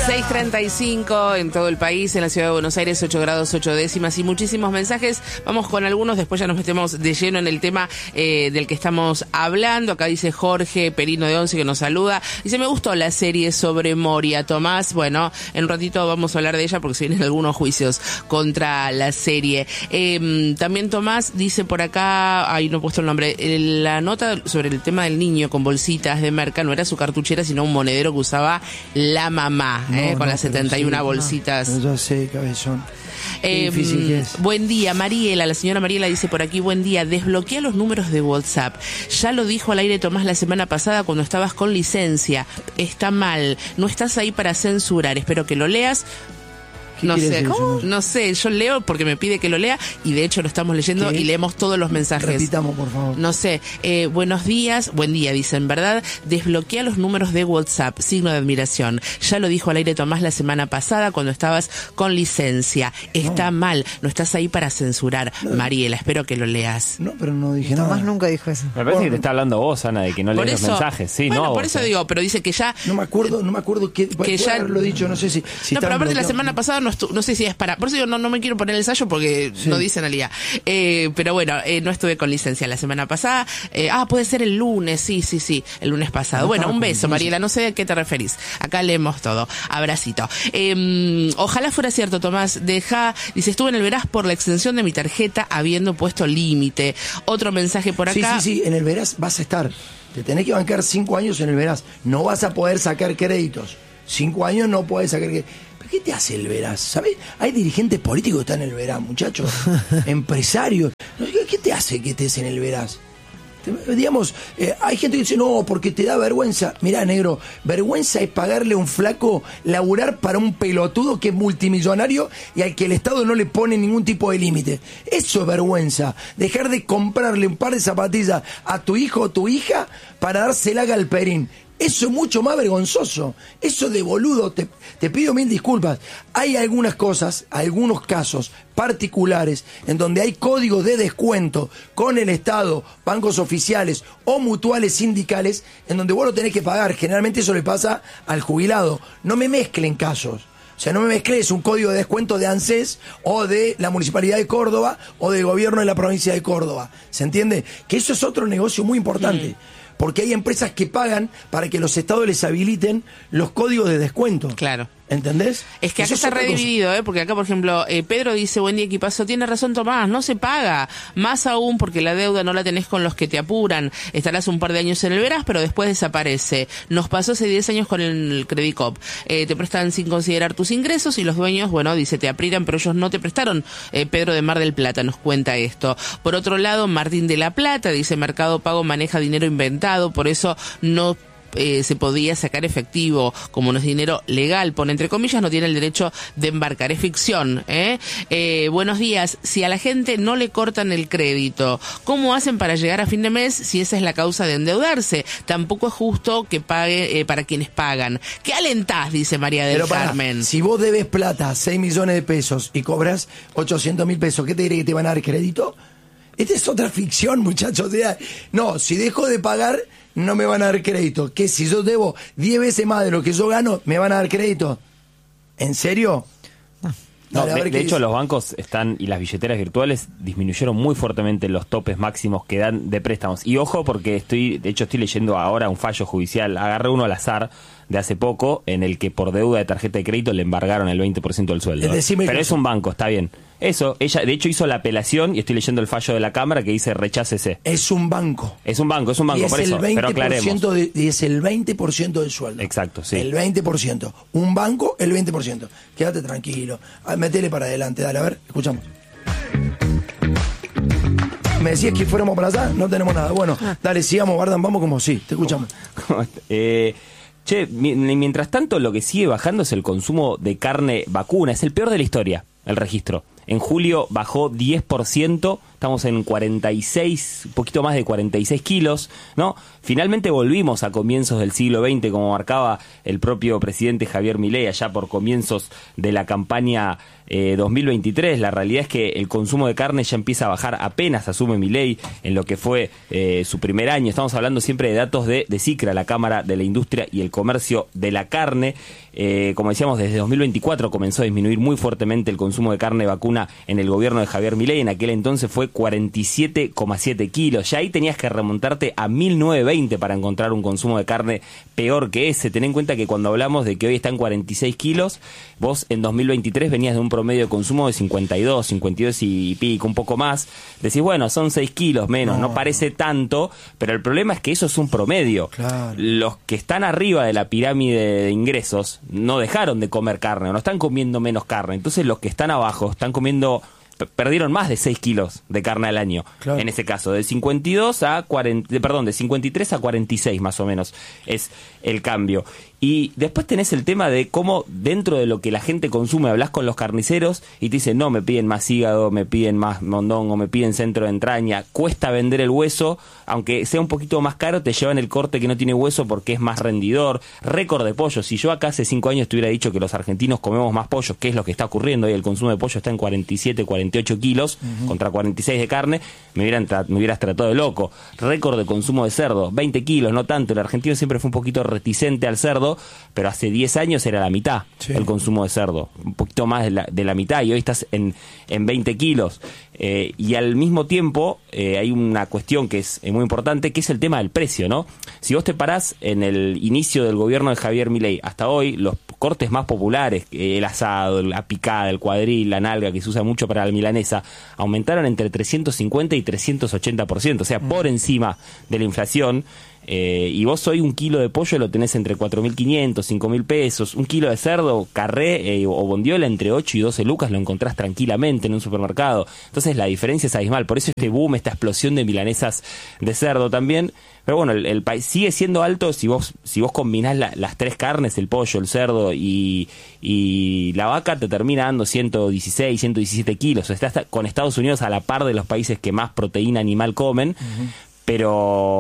6:35 en todo el país, en la ciudad de Buenos Aires, 8 grados 8 décimas y muchísimos mensajes. Vamos con algunos, después ya nos metemos de lleno en el tema del que estamos hablando. Acá dice Jorge Perino de 11 que nos saluda. Dice, me gustó la serie sobre Moria, Tomás. Bueno, en un ratito vamos a hablar de ella porque se vienen algunos juicios contra la serie. También Tomás dice por acá, ahí no he puesto el nombre, la nota sobre el tema del niño con bolsitas de merca no era su cartuchera, sino un monedero que usaba la mamá, con las 71 bolsitas. No, ya sé, cabezón. Qué difícil que es. Buen día, Mariela. La señora Mariela dice por aquí, buen día, desbloquea los números de WhatsApp. Ya lo dijo al aire Tomás la semana pasada cuando estabas con licencia. Está mal, no estás ahí para censurar. Espero que lo leas. No sé, ¿cómo? No sé, yo leo porque me pide que lo lea y de hecho lo estamos leyendo y leemos todos los mensajes. Repitamos, por favor. No sé, buenos días, buen día, dicen, ¿verdad? Desbloquea los números de WhatsApp, signo de admiración. Ya lo dijo al aire Tomás la semana pasada cuando estabas con licencia. Está mal, no estás ahí para censurar. Mariela, espero que lo leas. No, pero no dije nada. Tomás nunca dijo eso. Me parece que te está hablando vos, Ana, de que no lees los mensajes. Sí, bueno, no, por eso digo, pero dice que ya... No me acuerdo que ya haberlo dicho, no sé si no, pero aparte la semana pasada no sé si es para... Por eso digo, no me quiero poner el ensayo porque no dice en realidad. Pero bueno, no estuve con licencia la semana pasada. Puede ser el lunes, sí, el lunes pasado. Bueno, un beso, Mariela, no sé a qué te referís. Acá leemos todo. Abracito. Ojalá fuera cierto, Tomás. Dice, estuve en el Verás por la extensión de mi tarjeta habiendo puesto límite. Otro mensaje por acá. Sí, en el Verás vas a estar. Te tenés que bancar 5 años en el Verás. No vas a poder sacar créditos. 5 años no podés sacar créditos. ¿Qué te hace el Verás? ¿Sabes? Hay dirigentes políticos que están en el Verás, muchachos. Empresarios. ¿Qué te hace que estés en el Verás? Digamos, hay gente que dice, no, porque te da vergüenza. Mirá, negro, vergüenza es pagarle a un flaco, laburar para un pelotudo que es multimillonario y al que el Estado no le pone ningún tipo de límite. Eso es vergüenza. Dejar de comprarle un par de zapatillas a tu hijo o tu hija para dársela a Galperín. Eso es mucho más vergonzoso. Eso de boludo, te pido mil disculpas. Hay algunas cosas, algunos casos particulares en donde hay códigos de descuento con el Estado, bancos oficiales o mutuales sindicales en donde vos lo tenés que pagar. Generalmente eso le pasa al jubilado. No me mezclen casos. O sea, no me mezcles un código de descuento de ANSES o de la Municipalidad de Córdoba o del gobierno de la provincia de Córdoba. ¿Se entiende? Que eso es otro negocio muy importante. Porque hay empresas que pagan para que los estados les habiliten los códigos de descuento. Claro. ¿Entendés? Es que acá está redividido, porque acá, por ejemplo, Pedro dice, buen día, equipazo, tiene razón Tomás, no se paga, más aún porque la deuda no la tenés con los que te apuran, estarás un par de años en el Verás, pero después desaparece. Nos pasó hace 10 años con el Credicop, te prestan sin considerar tus ingresos y los dueños, bueno, dice, te aprietan, pero ellos no te prestaron. Pedro de Mar del Plata nos cuenta esto. Por otro lado, Martín de la Plata dice, Mercado Pago maneja dinero inventado, por eso no se podía sacar efectivo, como no es dinero legal, pone entre comillas, no tiene el derecho de embarcar, es ficción. Buenos días, si a la gente no le cortan el crédito, ¿cómo hacen para llegar a fin de mes si esa es la causa de endeudarse? Tampoco es justo que pague para quienes pagan. ¿Qué alentás? Dice María del Carmen. Si vos debes plata, 6 millones de pesos y cobras 800.000 pesos, ¿qué te diré que te van a dar crédito? Esta es otra ficción, muchachos. No, si dejo de pagar, no me van a dar crédito. ¿Qué? Si yo debo 10 veces más de lo que yo gano, ¿me van a dar crédito? ¿En serio? No, de hecho los bancos están y las billeteras virtuales disminuyeron muy fuertemente los topes máximos que dan de préstamos. Y ojo, porque estoy leyendo ahora un fallo judicial, agarré uno al azar de hace poco, en el que por deuda de tarjeta de crédito le embargaron el 20% del sueldo. Pero es un banco, está bien. Eso, ella de hecho hizo la apelación y estoy leyendo el fallo de la Cámara que dice rechácese. Es un banco. Es un banco, por eso, pero aclaremos. Y es el 20% del sueldo. Exacto, sí. El 20%. Un banco, el 20%. Quédate tranquilo. Metele para adelante, dale, a ver, escuchamos. Me decías que fuéramos para allá, no tenemos nada. Bueno, dale, sigamos, Bardan, vamos como sí, te escuchamos. Mientras tanto, lo que sigue bajando es el consumo de carne vacuna. Es el peor de la historia, el registro. En julio bajó 10%, estamos en 46, un poquito más de 46 kilos, ¿no? Finalmente volvimos a comienzos del siglo XX, como marcaba el propio presidente Javier Milei allá por comienzos de la campaña 2023. La realidad es que el consumo de carne ya empieza a bajar apenas asume Milei en lo que fue su primer año. Estamos hablando siempre de datos de CICRA, la Cámara de la Industria y el Comercio de la Carne. como decíamos, desde 2024 comenzó a disminuir muy fuertemente el consumo de carne vacuna en el gobierno de Javier Milei. En aquel entonces fue 47,7 kilos. Ya ahí tenías que remontarte a 1920 para encontrar un consumo de carne peor que ese. Ten en cuenta que cuando hablamos de que hoy está en 46 kilos, vos en 2023 venías de un promedio de consumo de 52 y pico, un poco más. Decís, bueno, son 6 kilos menos, no parece tanto, pero el problema es que eso es un promedio. Claro. Los que están arriba de la pirámide de ingresos no dejaron de comer carne, o no están comiendo menos carne. Entonces los que están abajo están comiendo, perdieron más de 6 kilos de carne al año. Claro. En ese caso, de 53 a 46 más o menos es el cambio. Y después tenés el tema de cómo dentro de lo que la gente consume, hablas con los carniceros y te dicen, no, me piden más hígado, me piden más mondongo, me piden centro de entraña, cuesta vender el hueso, aunque sea un poquito más caro, te llevan el corte que no tiene hueso porque es más rendidor. Récord de pollo, si yo acá hace 5 años te hubiera dicho que los argentinos comemos más pollo, que es lo que está ocurriendo hoy, el consumo de pollo está en 47, 48 kilos contra 46 de carne, me hubieras tratado de loco. Récord de consumo de cerdo, 20 kilos, no tanto, el argentino siempre fue un poquito reticente al cerdo, pero hace 10 años era la mitad el consumo de cerdo, un poquito más de la mitad, y hoy estás en 20 kilos. Y al mismo tiempo hay una cuestión que es muy importante, que es el tema del precio, ¿no? Si vos te parás en el inicio del gobierno de Javier Milei hasta hoy, los cortes más populares, el asado, la picada, el cuadril, la nalga, que se usa mucho para la milanesa, aumentaron entre 350 y 380%, o sea, por encima de la inflación. Y vos hoy 1 kilo de pollo lo tenés entre 4.500, 5.000 pesos. 1 kilo de cerdo, carré o bondiola entre 8 y 12 lucas lo encontrás tranquilamente en un supermercado. Entonces la diferencia es abismal. Por eso este boom, esta explosión de milanesas de cerdo también. Pero bueno, el país sigue siendo alto si vos combinás las 3 carnes, el pollo, el cerdo y la vaca, te termina dando 116, 117 kilos. Está con Estados Unidos a la par de los países que más proteína animal comen, pero